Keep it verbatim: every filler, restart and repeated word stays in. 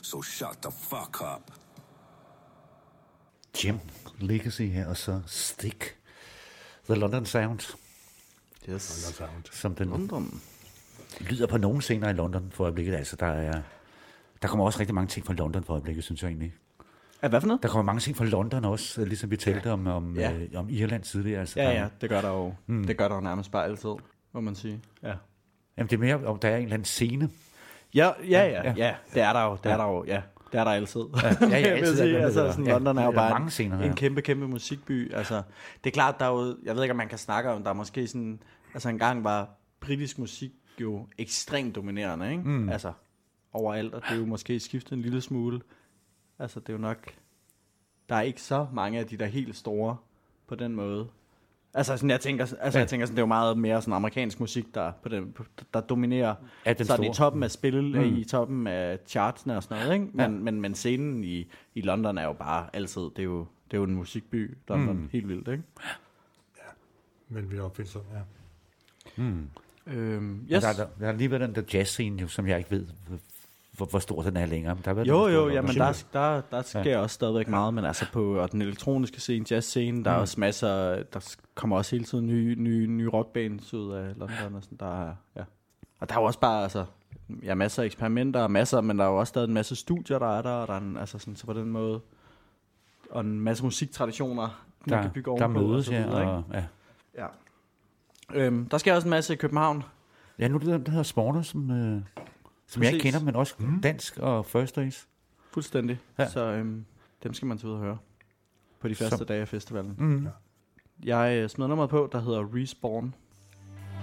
So shut the fuck up. Jim Legacy her, og så Stick. The London Sound. Yes. London Sound. Som den London. lyder på nogle scener i London for øjeblikket. Altså, der, er, der kommer også rigtig mange ting fra London for øjeblikket, synes jeg egentlig. Ja, hvad for noget? Der kommer mange ting fra London også, ligesom vi talte om, om, Ja. øh, om Irland tidligere. Altså, Ja, der, ja, det gør der jo. Mm. Det gør der jo nærmest bare altid, må man sige. Ja. Jamen, det er mere, om der er en eller anden scene. Ja, ja, ja, Ja. ja, det er der jo, det er Ja. der jo, ja. Det er der altid. Ja, ja, ja, Jeg vil altid sige, er der altså, noget, sådan, ja. London er jo Der er bare mange en, scener, en ja. kæmpe, kæmpe musikby. Altså, det er klart, der er jo, jeg ved ikke, om man kan snakke om, der er måske sådan, altså engang var britisk musik jo ekstremt dominerende, ikke? Mm. Altså, overalt, og det er jo måske skiftet en lille smule. Altså, det er jo nok, der er ikke så mange af de der helt store på den måde. Altså, sådan, jeg tænker, altså, Ja. jeg tænker sådan, det er jo meget mere sådan amerikansk musik, der, på den, på, der dominerer Er den sådan i store? toppen af spil, Mm. mm. i toppen af chartsene og sådan noget, ikke? Men, Ja. men, men scenen i, i London er jo bare altid, det er jo, det er jo en musikby, London, Mm. helt vildt, ikke? Men vi opfindsom, ja. Hmm. Øhm, Yes. yes. Der, der, der er lige været den der jazz-scene, jo, som jeg ikke ved, hvor, hvor stor den er længere. Men der har været Jo, den jo, store jamen London. der, der, der sker ja. også stadigvæk meget, men altså på og den elektroniske scene, jazz-scene, der er Mm. også masser, der kommer også hele tiden nye, nye, nye rockbands ud af London og sådan, der er, ja. Og der er jo også bare, altså, ja, masser af eksperimenter og masser, men der er jo også stadig en masse studier, der er der, og der er en, altså sådan, så på den måde, og en masse musiktraditioner, man Der, kan bygge der ovenpå. mødes, og så ja. videre, Og, ja. ikke? Ja. Øhm, der sker også en masse i København. Ja, nu er det den, der hedder Spawner, som, øh, som jeg ikke Præcis. kender, men også mm. dansk og First Days. Fuldstændig. Ja. Ja. Så øhm, dem skal man tage ud og høre på de første Så- dage af festivalen. Mm. Jeg øh, smed nummeret på, der hedder Respawn.